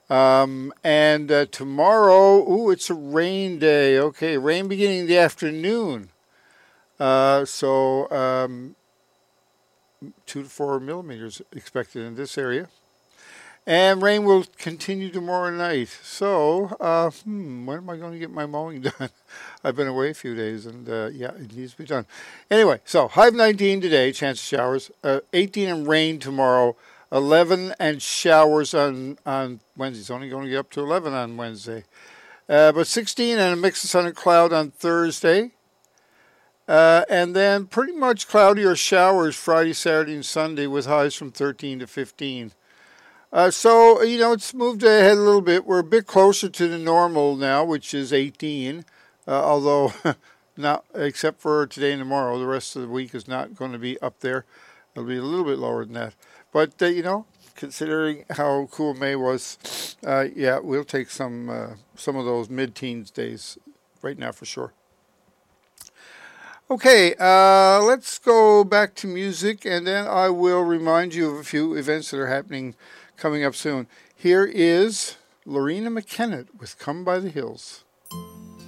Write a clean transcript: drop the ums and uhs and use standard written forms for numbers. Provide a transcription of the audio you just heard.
And tomorrow, it's a rain day. Okay, rain beginning in the afternoon. So 2 to 4 millimeters expected in this area. And rain will continue tomorrow night. So, when am I going to get my mowing done? I've been away a few days, and yeah, it needs to be done. Anyway, so high of 19 today, chance of showers. 18 and rain tomorrow. 11 and showers on Wednesday. It's only going to get up to 11 on Wednesday. But 16 and a mix of sun and cloud on Thursday. And then pretty much cloudy or showers Friday, Saturday, and Sunday with highs from 13 to 15. So, it's moved ahead a little bit. We're a bit closer to the normal now, which is 18. Although, not except for today and tomorrow, the rest of the week is not going to be up there. It'll be a little bit lower than that. But, considering how cool May was, yeah, we'll take some of those mid-teens days right now for sure. Okay, let's go back to music, and then I will remind you of a few events that are happening coming up soon. Here is Lorena McKennitt with Come by the Hills.